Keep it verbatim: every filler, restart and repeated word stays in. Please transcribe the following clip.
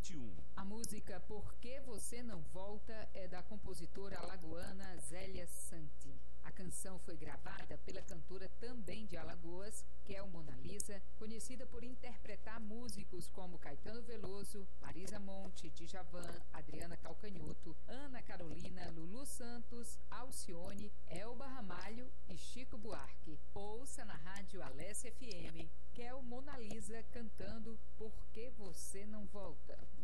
vinte e um. A música Por Que Você Não Volta é da compositora alagoana Zélia Santi. A canção foi gravada pela cantora também de Alagoas, Kel Monalisa, conhecida por interpretar músicos como Caetano Veloso, Marisa Monte, Djavan, Adriana Calcanhoto, Ana Carolina, Lulu Santos, Alcione, Elba Ramalho e Chico Buarque. Ouça na rádio Alessia F M, Kel Monalisa cantando Por Que Você Não Volta.